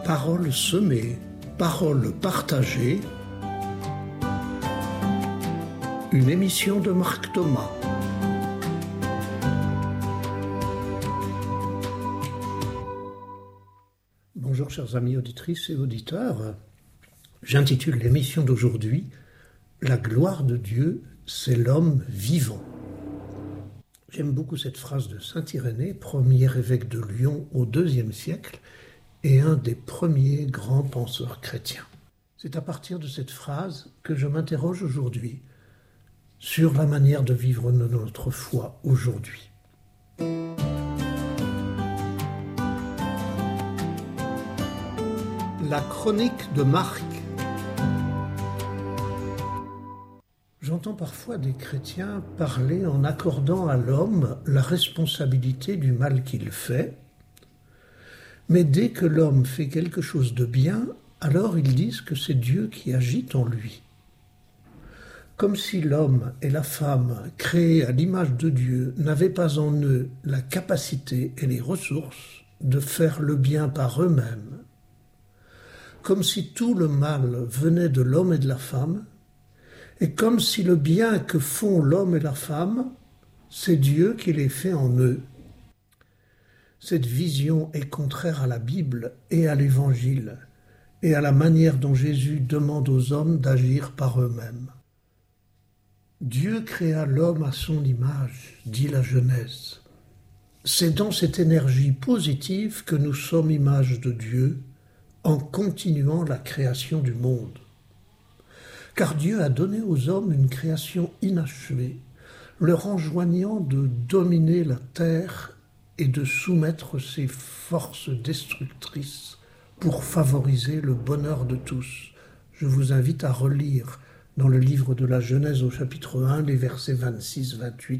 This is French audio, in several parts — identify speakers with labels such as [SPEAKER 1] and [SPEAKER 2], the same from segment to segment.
[SPEAKER 1] Parole semée, parole partagée. Une émission de Marc Thomas. Bonjour chers amis auditrices et auditeurs. J'intitule l'émission d'aujourd'hui « La gloire de Dieu, c'est l'homme vivant ». J'aime beaucoup cette phrase de saint Irénée, premier évêque de Lyon au IIe siècle et un des premiers grands penseurs chrétiens. C'est à partir de cette phrase que je m'interroge aujourd'hui sur la manière de vivre notre foi aujourd'hui. La chronique de Marc. J'entends parfois des chrétiens parler en accordant à l'homme la responsabilité du mal qu'il fait, mais dès que l'homme fait quelque chose de bien, alors ils disent que c'est Dieu qui agit en lui. Comme si l'homme et la femme, créés à l'image de Dieu, n'avaient pas en eux la capacité et les ressources de faire le bien par eux-mêmes. Comme si tout le mal venait de l'homme et de la femme, et comme si le bien que font l'homme et la femme, c'est Dieu qui les fait en eux. Cette vision est contraire à la Bible et à l'Évangile, et à la manière dont Jésus demande aux hommes d'agir par eux-mêmes. Dieu créa l'homme à son image, dit la Genèse. C'est dans cette énergie positive que nous sommes image de Dieu, en continuant la création du monde. Car Dieu a donné aux hommes une création inachevée, leur enjoignant de dominer la terre et de soumettre ses forces destructrices pour favoriser le bonheur de tous. Je vous invite à relire dans le livre de la Genèse au chapitre 1, les versets 26-28.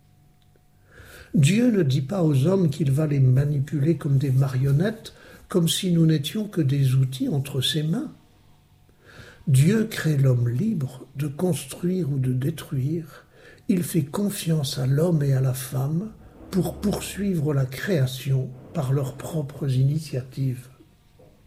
[SPEAKER 1] Dieu ne dit pas aux hommes qu'il va les manipuler comme des marionnettes, comme si nous n'étions que des outils entre ses mains. Dieu crée l'homme libre de construire ou de détruire. Il fait confiance à l'homme et à la femme pour poursuivre la création par leurs propres initiatives.